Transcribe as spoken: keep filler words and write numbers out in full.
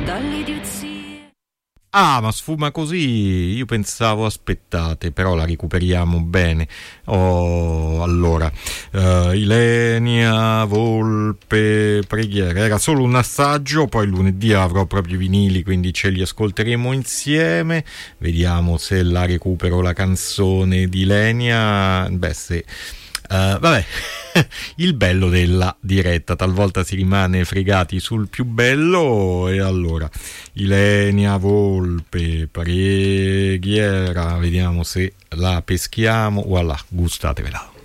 dall'idiozia. Ah, ma sfuma così? Io pensavo, aspettate, però la recuperiamo bene. Oh, allora, uh, Ilenia, Volpe, Preghiera. Era solo un assaggio, poi lunedì avrò proprio i vinili, quindi ce li ascolteremo insieme. Vediamo se la recupero la canzone di Ilenia. Beh, se... Uh, vabbè, il bello della diretta, talvolta si rimane fregati sul più bello. E allora Ilenia, Volpe, Preghiera, vediamo se la peschiamo. Voilà, gustatevela.